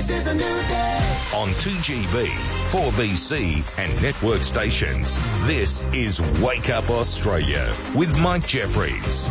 This is a new day. On 2GB, 4BC and network stations, this is Wake Up Australia with Mike Jeffries.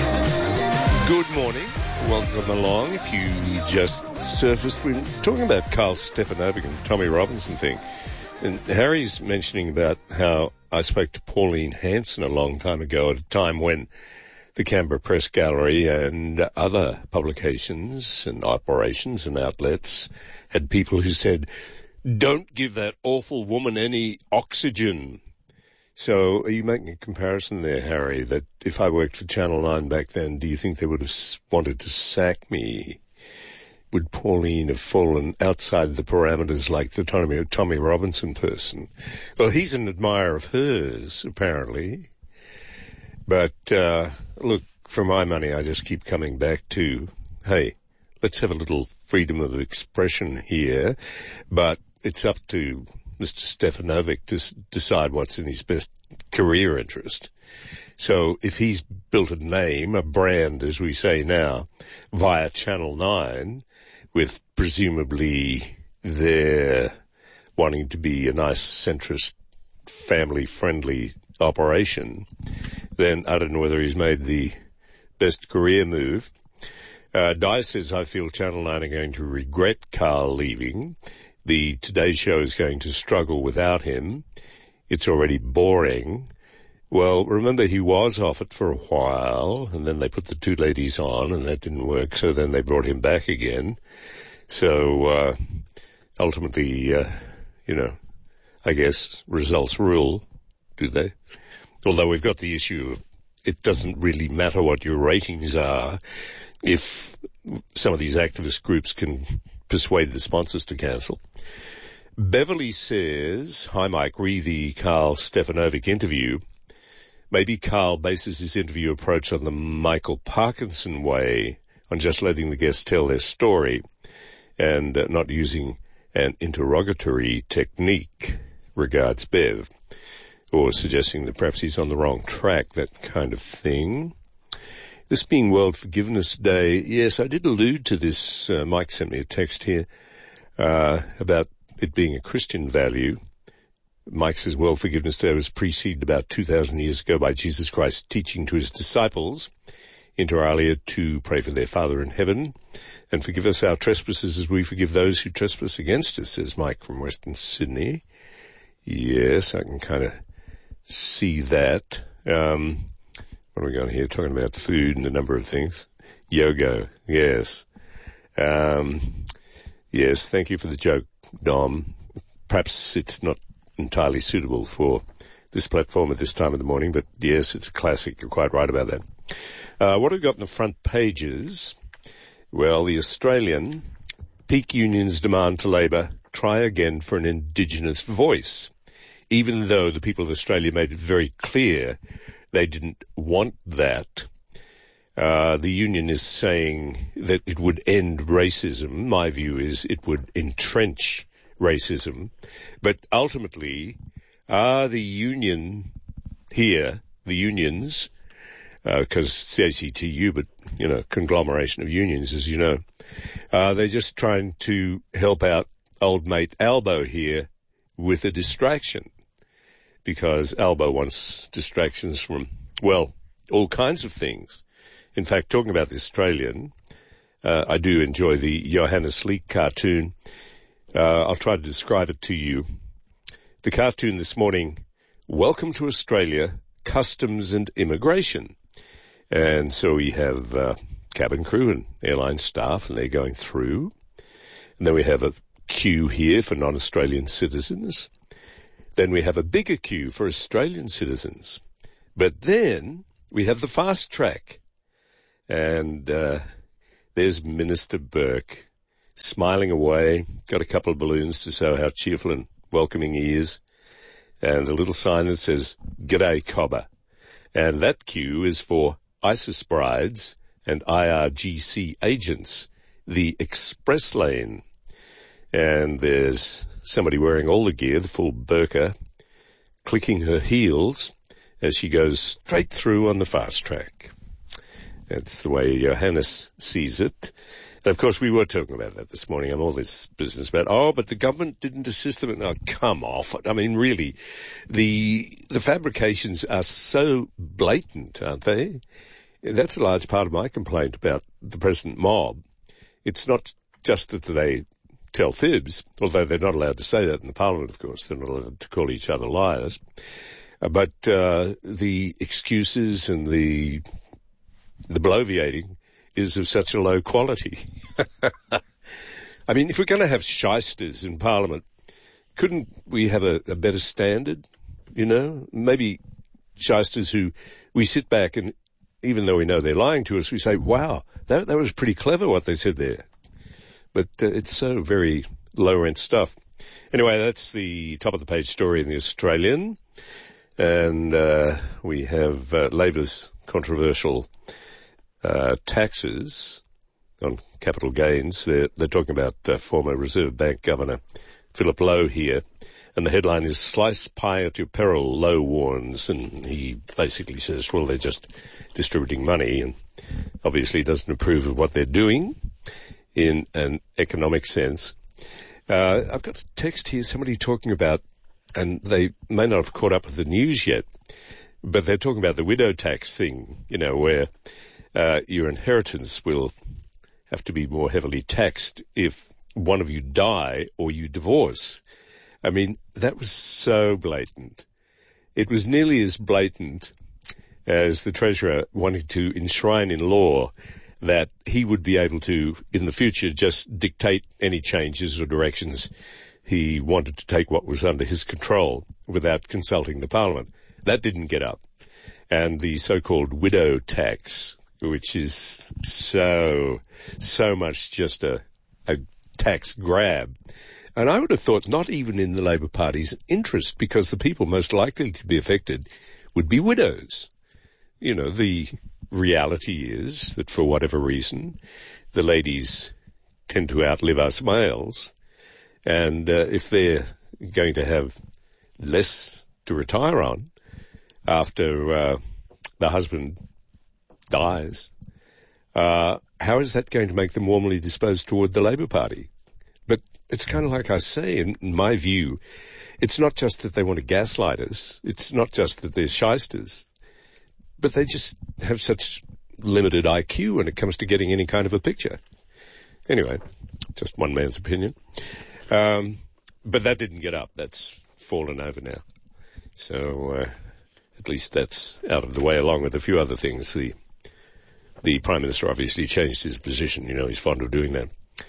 Good morning. Welcome along. If you just surfaced, we're talking about Carl Stefanovic and Tommy Robinson thing. And Harry's mentioning about how I spoke to Pauline Hanson a long time ago at a time when the Canberra Press Gallery and other publications and operations and outlets had people who said, don't give that awful woman any oxygen. So are you making a comparison there, Harry, that if I worked for Channel 9 back then, do you think they would have wanted to sack me? Would Pauline have fallen outside the parameters like the Tommy Robinson person? Well, he's an admirer of hers, apparently. But, look, for my money, I just keep coming back to, hey, let's have a little freedom of expression here. But it's up to Mr. Stefanovic to decide what's in his best career interest. So if he's built a name, a brand, as we say now, via Channel 9, with presumably their wanting to be a nice centrist, family-friendly operation, then I don't know whether he's made the best career move. Di says, I feel Channel 9 are going to regret Carl leaving. The Today Show is going to struggle without him. It's already boring. Well, remember, he was off it for a while, and then they put the two ladies on, and that didn't work, so then they brought him back again. So, ultimately, I guess results rule, do they? Although we've got the issue of it doesn't really matter what your ratings are if some of these activist groups can persuade the sponsors to cancel. Beverly says, hi Mike, read the Carl Stefanovic interview. Maybe Carl bases his interview approach on the Michael Parkinson way, on just letting the guests tell their story and not using an interrogatory technique. Regards, Bev. Or suggesting that perhaps he's on the wrong track, that kind of thing. This being World Forgiveness Day, yes, I did allude to this. Mike sent me a text here about it being a Christian value. Mike says World Forgiveness Day was preceded about 2,000 years ago by Jesus Christ teaching to his disciples, inter alia, to pray for their Father in heaven and forgive us our trespasses as we forgive those who trespass against us, says Mike from Western Sydney. Yes, I can kind of see that. What are we going here? Talking about food and a number of things. Yoga, yes. Yes, thank you for the joke, Dom. Perhaps it's not entirely suitable for this platform at this time of the morning, but yes, it's a classic. You're quite right about that. What have we got in the front pages? Well, the Australian, peak unions demand to Labor, try again for an Indigenous voice. Even though the people of Australia made it very clear they didn't want that, the union is saying that it would end racism. My view is it would entrench racism. But ultimately, the union here, the unions, because it's the ACTU, but, conglomeration of unions, as you know, they're just trying to help out old mate Albo here with a distraction, because Albo wants distractions from, well, all kinds of things. In fact, talking about the Australian, I do enjoy the Johannes Leek cartoon. I'll try to describe it to you. The cartoon this morning, Welcome to Australia, Customs and Immigration. And so we have cabin crew and airline staff, and they're going through. And then we have a queue here for non-Australian citizens. Then we have a bigger queue for Australian citizens. But then we have the fast track. And there's Minister Burke smiling away, got a couple of balloons to show how cheerful and welcoming he is, and a little sign that says, G'day, Cobber. And that queue is for ISIS brides and IRGC agents, the express lane. And there's somebody wearing all the gear, the full burqa, clicking her heels as she goes straight through on the fast track. That's the way Johannes sees it. And of course, we were talking about that this morning on all this business about, but the government didn't assist them. No, come off. I mean, really, the fabrications are so blatant, aren't they? That's a large part of my complaint about the present mob. It's not just that they tell fibs, although they're not allowed to say that in the Parliament, of course. They're not allowed to call each other liars. But the excuses and the bloviating is of such a low quality. I mean, if we're going to have shysters in Parliament, couldn't we have a better standard? You know, maybe shysters who we sit back and even though we know they're lying to us, we say, wow, that was pretty clever what they said there. But it's so very low-rent stuff. Anyway, that's the top-of-the-page story in The Australian. And we have Labor's controversial taxes on capital gains. They're talking about former Reserve Bank Governor Philip Lowe here. And the headline is Slice Pie at Your Peril, Lowe warns. And he basically says, well, they're just distributing money and obviously doesn't approve of what they're doing in an economic sense. I've got a text here, somebody talking about, and they may not have caught up with the news yet, but they're talking about the widow tax thing, you know, where your inheritance will have to be more heavily taxed if one of you die or you divorce. I mean, that was so blatant. It was nearly as blatant as the Treasurer wanting to enshrine in law that he would be able to, in the future, just dictate any changes or directions he wanted to take what was under his control without consulting the Parliament. That didn't get up. And the so-called widow tax, which is so much just a tax grab. And I would have thought not even in the Labor Party's interest, because the people most likely to be affected would be widows. You know, the reality is that for whatever reason, the ladies tend to outlive us males. And if they're going to have less to retire on after the husband dies, how is that going to make them warmly disposed toward the Labor Party? But it's kind of like I say, in my view, it's not just that they want to gaslight us. It's not just that they're shysters. But they just have such limited IQ when it comes to getting any kind of a picture. Anyway, just one man's opinion. But that didn't get up. That's fallen over now. So at least that's out of the way, along with a few other things. The Prime Minister obviously changed his position. You know, he's fond of doing that.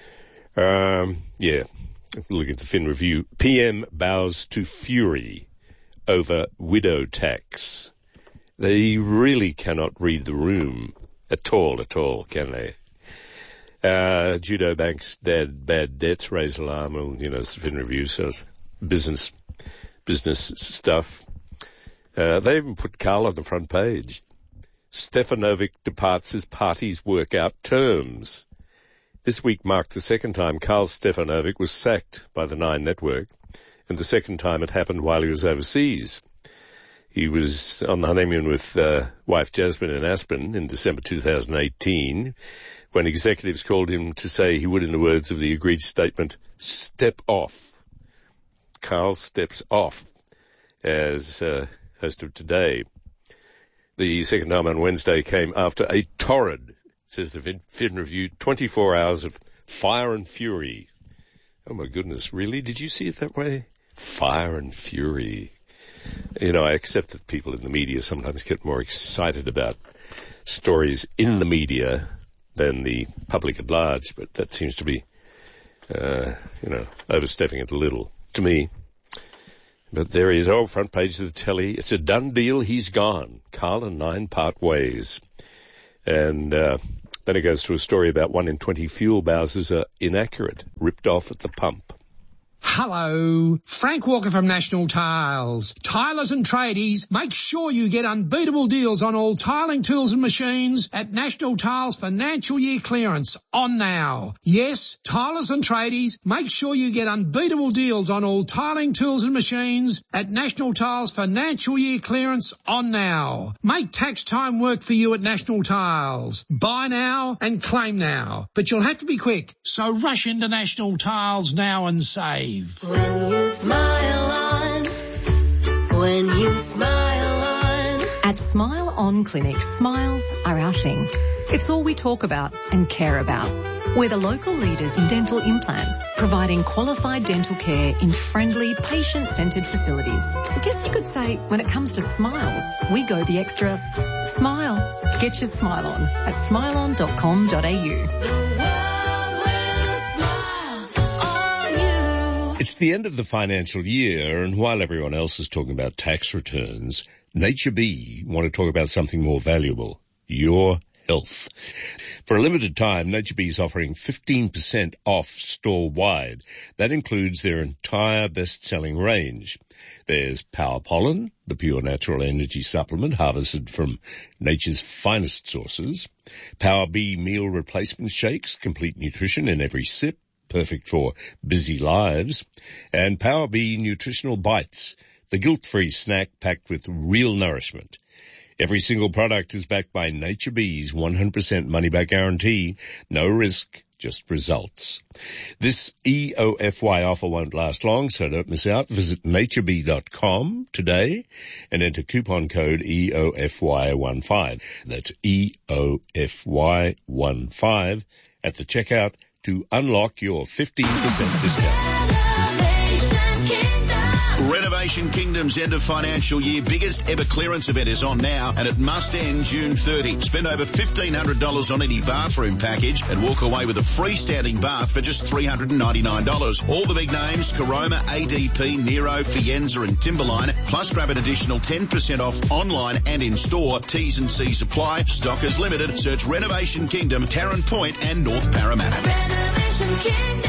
Look at the Fin Review. PM bows to fury over widow tax. They really cannot read the room at all, can they? Judo Bank's bad debts raise alarm. Well, you know, it's the Fin Review, so it's business stuff. They even put Carl on the front page. Stefanovic departs as parties work out terms. This week marked the second time Carl Stefanovic was sacked by the Nine Network, and the second time it happened while he was overseas. He was on the honeymoon with wife Jasmine in Aspen in December 2018, when executives called him to say he would, in the words of the agreed statement, step off. Carl steps off as host of Today. The second time on Wednesday came after a torrid, says the Fin Review, 24 hours of fire and fury. Oh my goodness, really? Did you see it that way? Fire and fury. You know, I accept that people in the media sometimes get more excited about stories in the media than the public at large, but that seems to be, overstepping it a little to me. But there he is, front page of the telly. It's a done deal. He's gone. Carl and Nine part ways. And then it goes to a story about 1 in 20 fuel bowsers are inaccurate, ripped off at the pump. Hello, Frank Walker from National Tiles. Tilers and tradies, make sure you get unbeatable deals on all tiling tools and machines at National Tiles financial year clearance on now. Yes, tilers and tradies, make sure you get unbeatable deals on all tiling tools and machines at National Tiles financial year clearance on now. Make tax time work for you at National Tiles. Buy now and claim now, but you'll have to be quick, so rush into National Tiles now and save. When you smile on, At Smile On Clinic, smiles are our thing. It's all we talk about and care about. We're the local leaders in dental implants, providing qualified dental care in friendly, patient-centred facilities. I guess you could say, when it comes to smiles, we go the extra smile. Get your smile on at smileon.com.au. It's the end of the financial year, and while everyone else is talking about tax returns, Nature Bee want to talk about something more valuable, your health. For a limited time, Nature Bee is offering 15% off store-wide. That includes their entire best-selling range. There's Power Pollen, the pure natural energy supplement harvested from nature's finest sources. Power Bee meal replacement shakes, complete nutrition in every sip, perfect for busy lives. And Power Bee Nutritional Bites, the guilt-free snack packed with real nourishment. Every single product is backed by Nature Bee's 100% money-back guarantee. No risk, just results. This EOFY offer won't last long, so don't miss out. Visit naturebee.com today and enter coupon code EOFY15. That's EOFY15 at the checkout to unlock your 15% discount. Renovation Kingdom's end of financial year biggest ever clearance event is on now, and it must end June 30. Spend over $1,500 on any bathroom package and walk away with a freestanding bath for just $399. All the big names, Caroma, ADP, Nero, Fienza and Timberline, plus grab an additional 10% off online and in store. T's and C's apply. Stock is limited. Search Renovation Kingdom, Tarrant Point and North Parramatta. Renovation Kingdom.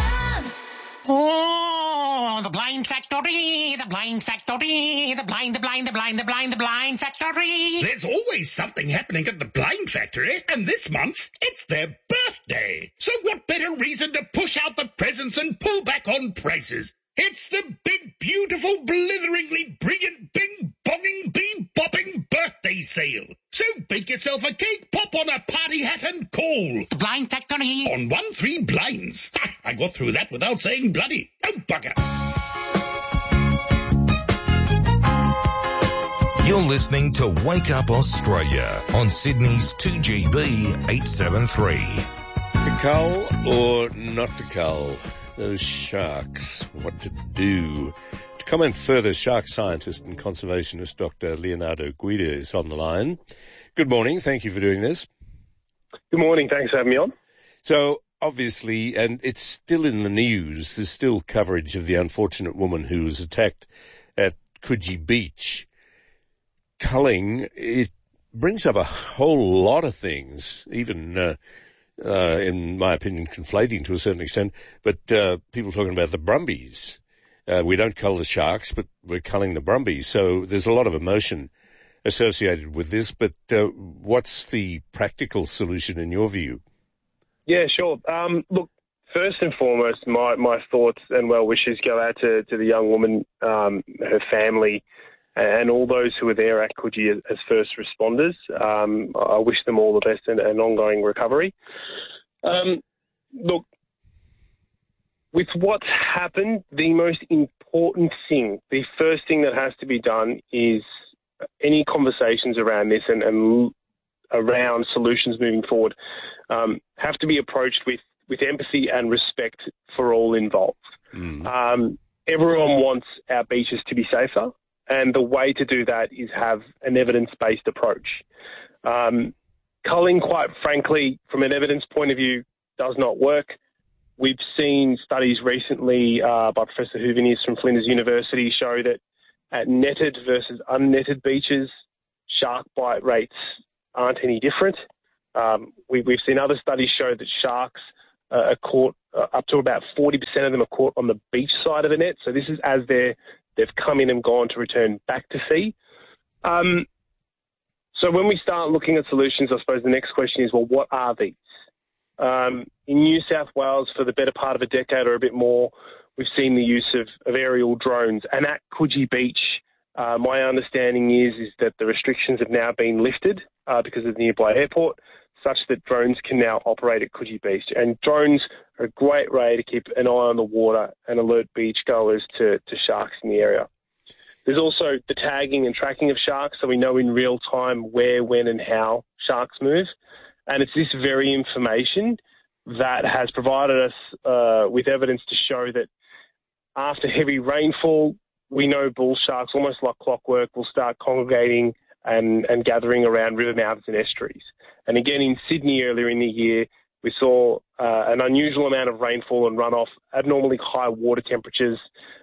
Oh, the blind factory, the blind factory, the blind factory. There's always something happening at the blind factory, and this month it's their birthday. So what better reason to push out the presents and pull back on prices? It's the big, beautiful, blitheringly brilliant, bing-bonging, bee-bopping birthday sale. So bake yourself a cake, pop on a party hat and call. The blind factory. On 1-3 blinds. Ha, I got through that without saying bloody. Oh, bugger. You're listening to Wake Up Australia on Sydney's 2GB 873. To cull or not to cull? Those sharks, what to do? To comment further, shark scientist and conservationist Dr. Leonardo Guida is on the line. Good morning. Thank you for doing this. Good morning. Thanks for having me on. So, obviously, and it's still in the news, there's still coverage of the unfortunate woman who was attacked at Coogee Beach. Culling, it brings up a whole lot of things, even in my opinion, conflating to a certain extent, but people talking about the brumbies. We don't cull the sharks, but we're culling the brumbies. So there's a lot of emotion associated with this, but what's the practical solution in your view? Yeah, sure. Look, first and foremost, my thoughts and well wishes go out to the young woman, her family, and all those who were there at Coogee as first responders. I wish them all the best and ongoing recovery. Look, with what's happened, the most important thing, the first thing that has to be done is any conversations around this and around solutions moving forward have to be approached with empathy and respect for all involved. Everyone wants our beaches to be safer. And the way to do that is have an evidence-based approach. Culling, quite frankly, from an evidence point of view, does not work. We've seen studies recently by Professor Huvenius from Flinders University show that at netted versus unnetted beaches, shark bite rates aren't any different. We've seen other studies show that sharks are caught up to about 40% of them are caught on the beach side of the net. So this is as they've come in and gone to return back to sea. So when we start looking at solutions, I suppose the next question is, well, what are these? In New South Wales, for the better part of a decade or a bit more, we've seen the use of aerial drones. And at Coogee Beach, my understanding is that the restrictions have now been lifted because of the nearby airport, such that drones can now operate at Coogee Beach. And drones are a great way to keep an eye on the water and alert beachgoers to sharks in the area. There's also the tagging and tracking of sharks, so we know in real time where, when and how sharks move. And it's this very information that has provided us with evidence to show that after heavy rainfall, we know bull sharks, almost like clockwork, will start congregating and gathering around river mouths and estuaries. And again, in Sydney earlier in the year, we saw an unusual amount of rainfall and runoff, abnormally high water temperatures,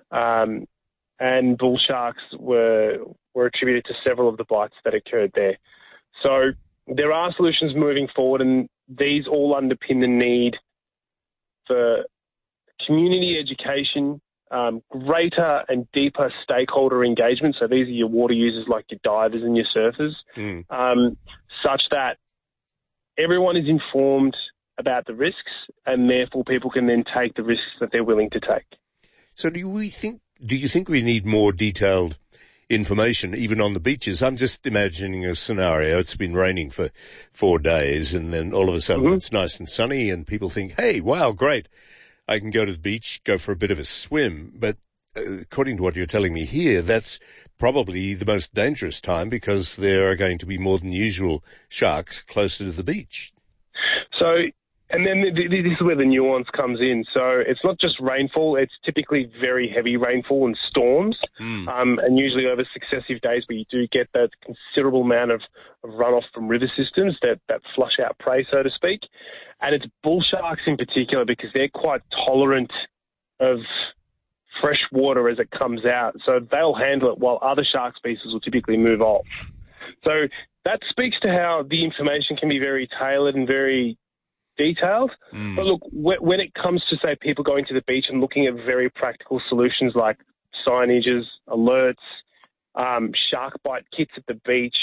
and bull sharks were attributed to several of the bites that occurred there. So there are solutions moving forward, and these all underpin the need for community education, greater and deeper stakeholder engagement. So these are your water users like your divers and your surfers, such that everyone is informed about the risks, and therefore people can then take the risks that they're willing to take. So do you think we need more detailed information even on the beaches? I'm just imagining a scenario. It's been raining for 4 days, and then all of a sudden it's nice and sunny, and people think, hey, wow, great, I can go to the beach, go for a bit of a swim. But according to what you're telling me here, that's probably the most dangerous time, because there are going to be more than usual sharks closer to the beach. So, and then this is where the nuance comes in. So it's not just rainfall, it's typically very heavy rainfall and storms, and usually over successive days where you do get that considerable amount of runoff from river systems that flush out prey, so to speak. And it's bull sharks in particular, because they're quite tolerant of fresh water as it comes out. So they'll handle it, while other shark species will typically move off. So that speaks to how the information can be very tailored and very detailed. But look, when it comes to, say, people going to the beach and looking at very practical solutions like signages, alerts, shark bite kits at the beach,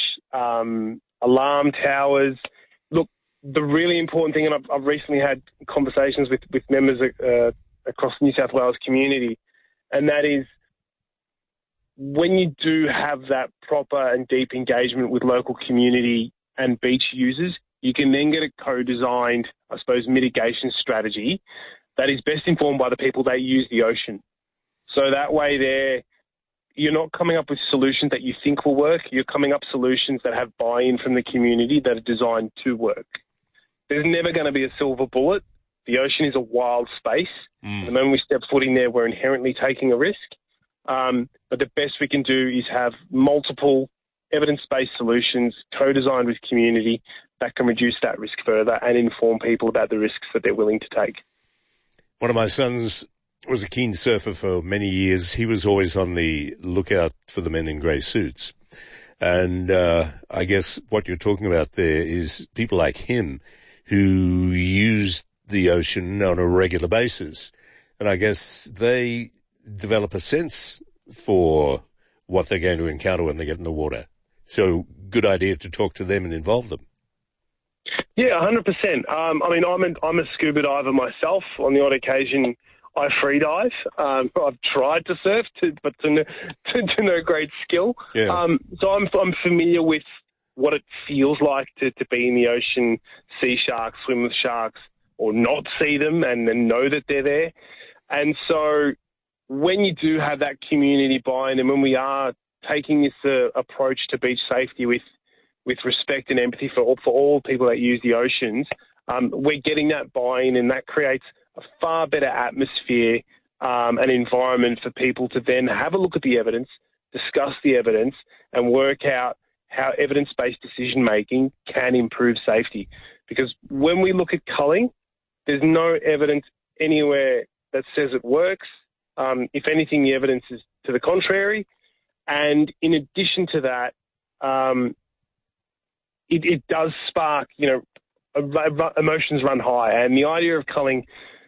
alarm towers, look, the really important thing, and I've recently had conversations with members across the New South Wales community, and that is, when you do have that proper and deep engagement with local community and beach users, you can then get a co-designed, I suppose, mitigation strategy that is best informed by the people that use the ocean. So that way you're not coming up with solutions that you think will work. You're coming up with solutions that have buy-in from the community that are designed to work. There's never going to be a silver bullet. The ocean is a wild space. The moment we step foot in there, we're inherently taking a risk. But the best we can do is have multiple evidence-based solutions co-designed with community that can reduce that risk further and inform people about the risks that they're willing to take. One of my sons was a keen surfer for many years. He was always on the lookout for the men in grey suits. And I guess what you're talking about there is people like him who use the ocean on a regular basis. And I guess they develop a sense for what they're going to encounter when they get in the water. So good idea to talk to them and involve them. Yeah, 100%. I mean, I'm a scuba diver myself. On the odd occasion, I free dive. I've tried to surf, but to no great skill. Yeah. So I'm familiar with what it feels like to be in the ocean, see sharks, swim with sharks, or not see them and then know that they're there. And so when you do have that community buy-in, and when we are taking this approach to beach safety with respect and empathy for all people that use the oceans, we're getting that buy-in, and that creates a far better atmosphere and environment for people to then have a look at the evidence, discuss the evidence, and work out how evidence-based decision-making can improve safety. Because when we look at culling, there's no evidence anywhere that says it works. If anything, the evidence is to the contrary. And in addition to that, it does spark, emotions run high. And the idea of culling,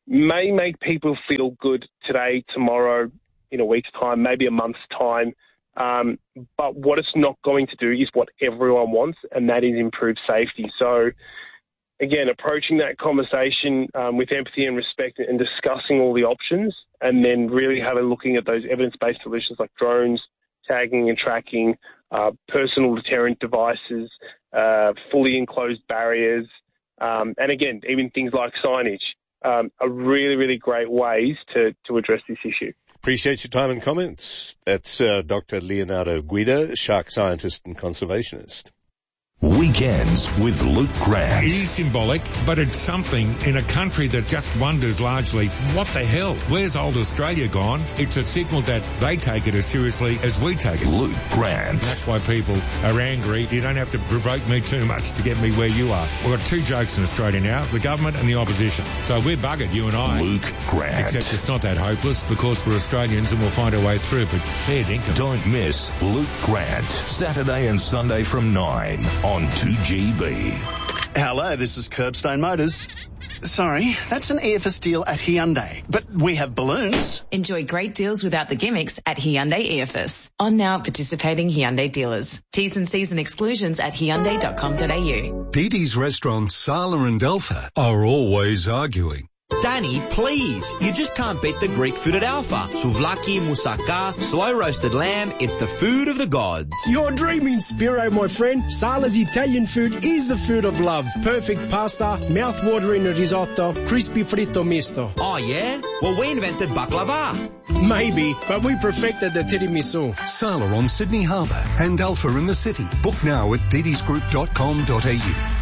may make people feel good today, tomorrow, in a week's time, maybe a month's time. But what it's not going to do is what everyone wants, and that is improved safety. So, again, approaching that conversation with empathy and respect and discussing all the options, and then really looking at those evidence-based solutions like drones, tagging and tracking, personal deterrent devices, fully enclosed barriers, and again, even things like signage are really, really great ways to address this issue. Appreciate your time and comments. That's Dr. Leonardo Guida, shark scientist and conservationist. Weekends with Luke Grant. It is symbolic, but it's something in a country that just wonders largely, what the hell? Where's old Australia gone? It's a signal that they take it as seriously as we take it. Luke Grant. That's why people are angry. You don't have to provoke me too much to get me where you are. We've got two jokes in Australia now, the government and the opposition. So we're buggered, you and I. Luke Grant. Except it's not that hopeless because we're Australians and we'll find our way through, but fair dinkum. Don't miss Luke Grant, Saturday and Sunday from 9 on 2GB. Hello, this is Curbstone Motors. Sorry, that's an EFS deal at Hyundai, but we have balloons. Enjoy great deals without the gimmicks at Hyundai EFS. On now at participating Hyundai dealers. T's and C's and exclusions at Hyundai.com.au. Dee Dee's restaurants Sala and Alpha are always arguing. Danny, please. You just can't beat the Greek food at Alpha. Souvlaki, moussaka, slow roasted lamb. It's the food of the gods. You're dreaming, Spiro, my friend. Sala's Italian food is the food of love. Perfect pasta, mouth-watering risotto, crispy fritto misto. Oh, yeah? Well, we invented baklava. Maybe, but we perfected the tiramisu. Sala on Sydney Harbour and Alpha in the city. Book now at didisgroup.com.au.